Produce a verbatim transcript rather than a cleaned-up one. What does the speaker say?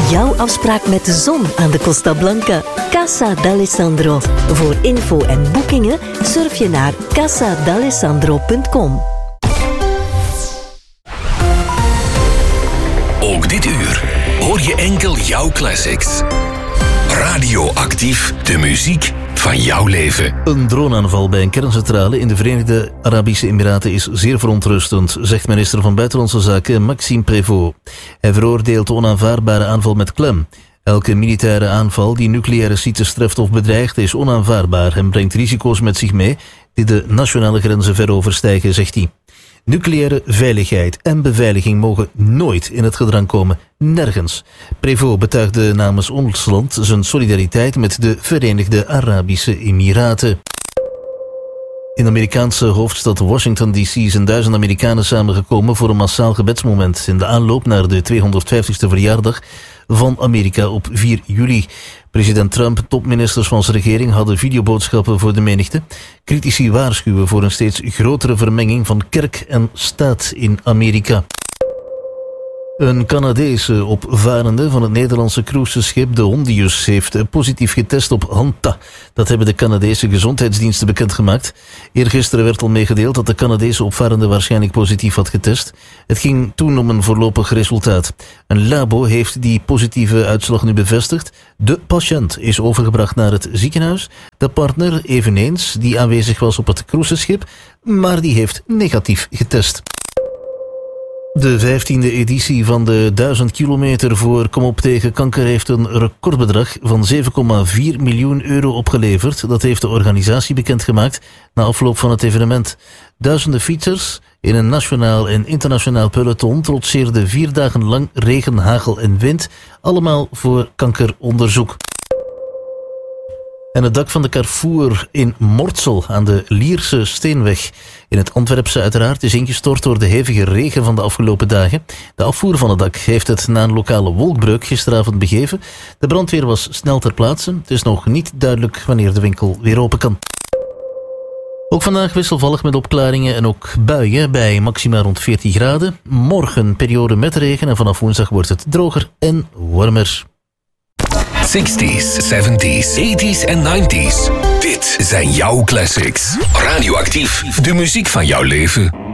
Jouw afspraak met de zon aan de Costa Blanca. Casa d'Alessandro. Voor info en boekingen surf je naar casa d'alessandro punt com. Ook dit uur hoor je enkel jouw classics. Radioactief, de muziek van jouw leven. Een droneaanval bij een kerncentrale in de Verenigde Arabische Emiraten is zeer verontrustend, zegt minister van Buitenlandse Zaken Maxime Prévost. Hij veroordeelt de onaanvaardbare aanval met klem. Elke militaire aanval die nucleaire sites treft of bedreigt is onaanvaardbaar en brengt risico's met zich mee die de nationale grenzen ver overstijgen, zegt hij. Nucleaire veiligheid en beveiliging mogen nooit in het gedrang komen. Nergens. Prévost betuigde namens ons land zijn solidariteit met de Verenigde Arabische Emiraten. In de Amerikaanse hoofdstad Washington D C zijn duizend Amerikanen samengekomen voor een massaal gebedsmoment in de aanloop naar de tweehonderdvijftigste verjaardag van Amerika op vier juli. President Trump, topministers van zijn regering hadden videoboodschappen voor de menigte. Critici waarschuwen voor een steeds grotere vermenging van kerk en staat in Amerika. Een Canadese opvarende van het Nederlandse cruiseschip de Hondius heeft positief getest op Hanta. Dat hebben de Canadese gezondheidsdiensten bekendgemaakt. Eergisteren werd al meegedeeld dat de Canadese opvarende waarschijnlijk positief had getest. Het ging toen om een voorlopig resultaat. Een labo heeft die positieve uitslag nu bevestigd. De patiënt is overgebracht naar het ziekenhuis. De partner eveneens, die aanwezig was op het cruiseschip, maar die heeft negatief getest. De vijftiende editie van de duizend kilometer voor Kom op tegen kanker heeft een recordbedrag van zeven komma vier miljoen euro opgeleverd. Dat heeft de organisatie bekendgemaakt na afloop van het evenement. Duizenden fietsers in een nationaal en internationaal peloton trotseerden vier dagen lang regen, hagel en wind. Allemaal voor kankeronderzoek. En het dak van de Carrefour in Mortsel aan de Lierse Steenweg in het Antwerpse uiteraard is ingestort door de hevige regen van de afgelopen dagen. De afvoer van het dak heeft het na een lokale wolkbreuk gisteravond begeven. De brandweer was snel ter plaatse. Het is nog niet duidelijk wanneer de winkel weer open kan. Ook vandaag wisselvallig met opklaringen en ook buien bij maxima rond veertien graden. Morgen periode met regen en vanaf woensdag wordt het droger en warmer. zestig's, zeventig's, tachtig's en ninetig's. Dit zijn jouw classics. Radioactief, de muziek van jouw leven.